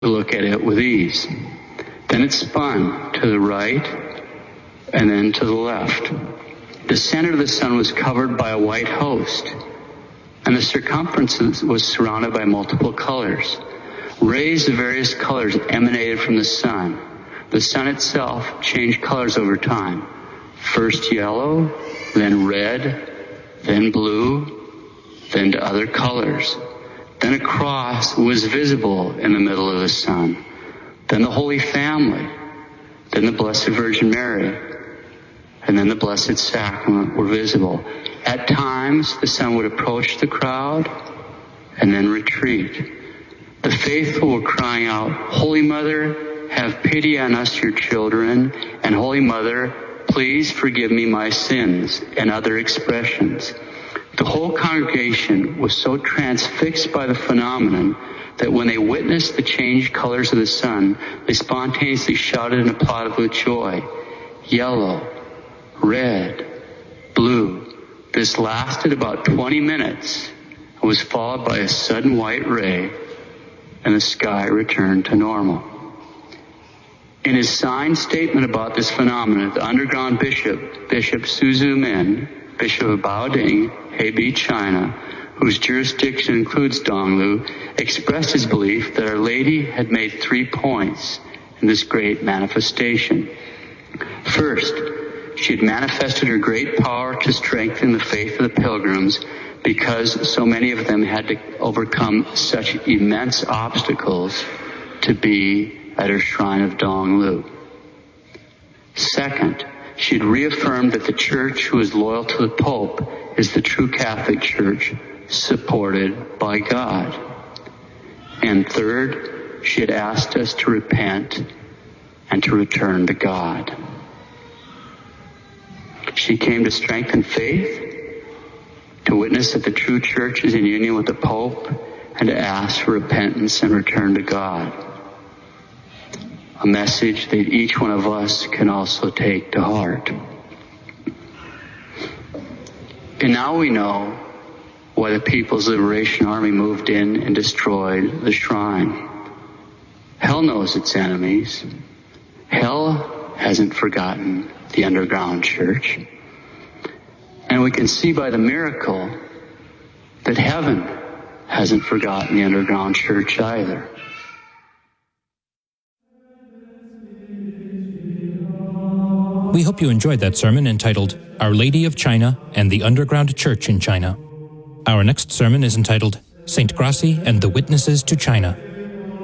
to look at it with ease. Then it spun to the right and then to the left. The center of the sun was covered by a white host, and the circumference was surrounded by multiple colors. Rays of various colors emanated from the sun. The sun itself changed colors over time. First yellow, then red, then blue, then to other colors. Then a cross was visible in the middle of the sun. Then the Holy Family, then the Blessed Virgin Mary, and then the Blessed Sacrament were visible. At times, the sun would approach the crowd and then retreat. The faithful were crying out, "Holy Mother, have pity on us, your children," and "Holy Mother, please forgive me my sins," and other expressions. The whole congregation was so transfixed by the phenomenon that when they witnessed the changed colors of the sun, they spontaneously shouted and applauded with joy. Yellow, red, blue. This lasted about 20 minutes and was followed by a sudden white ray, and the sky returned to normal. In his signed statement about this phenomenon, the underground bishop, Bishop Su Zhumin, Bishop of Baoding, Hebei, China, whose jurisdiction includes Donglu, expressed his belief that Our Lady had made 3 points in this great manifestation. First, she had manifested her great power to strengthen the faith of the pilgrims because so many of them had to overcome such immense obstacles to be at her shrine of Donglu. Second, she had reaffirmed that the Church who is loyal to the Pope is the true Catholic Church supported by God. And third, she had asked us to repent and to return to God. She came to strengthen faith, to witness that the true Church is in union with the Pope, and to ask for repentance and return to God. A message that each one of us can also take to heart. And now we know why the People's Liberation Army moved in and destroyed the shrine. Hell knows its enemies. Hell hasn't forgotten the underground church. And we can see by the miracle that heaven hasn't forgotten the underground church either. We hope you enjoyed that sermon entitled Our Lady of China and the Underground Church in China. Our next sermon is entitled Saint Gracie and the Witnesses to China.